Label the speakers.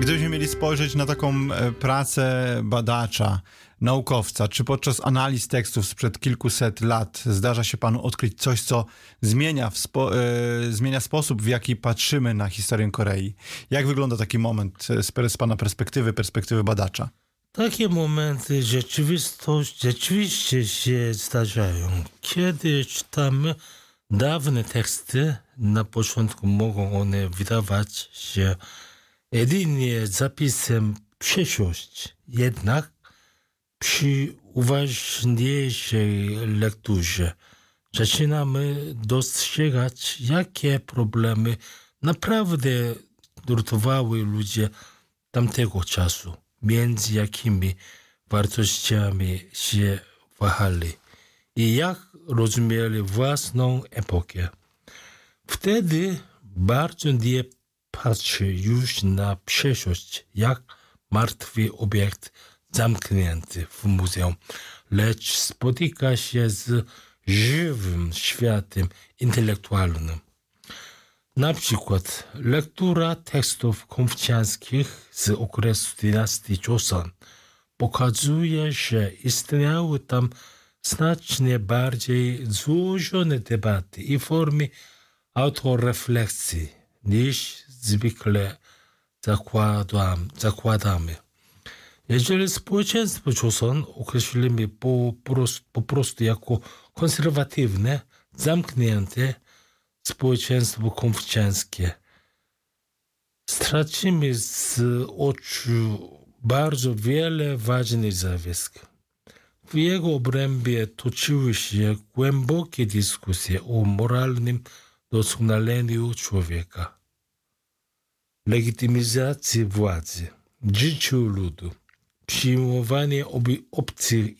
Speaker 1: Gdybyśmy mieli spojrzeć na taką pracę badacza, naukowca, czy podczas analiz tekstów sprzed kilkuset lat zdarza się panu odkryć coś, co zmienia sposób, w jaki patrzymy na historię Korei? Jak wygląda taki moment z pana perspektywy badacza?
Speaker 2: Takie momenty rzeczywiście się zdarzają. Kiedy czytamy dawne teksty, na początku mogą one wydawać się jedynie zapisem przeszłości. Jednak przy uważniejszej lekturze zaczynamy dostrzegać, jakie problemy naprawdę nurtowały ludzi tamtego czasu, między jakimi wartościami się wahali i jak rozumieli własną epokę. Wtedy bardzo nie patrzy już na przeszłość jak martwy obiekt zamknięty w muzeum, lecz spotyka się z żywym światem intelektualnym. Na przykład lektura tekstów konfucjańskich z okresu dynastii Joseon pokazuje, że istniały tam znacznie bardziej złożone debaty i formy autorefleksji niż zwykle zakładamy. Jeżeli społeczeństwo Joseon określimy po prostu jako konserwatywne, zamknięte społeczeństwo konfucjańskie, stracimy z oczu bardzo wiele ważnych zjawisk. W jego obrębie toczyły się głębokie dyskusje o moralnym doskonaleniu człowieka, legitymizacji władzy, życiu ludu, przyjmowanie obcych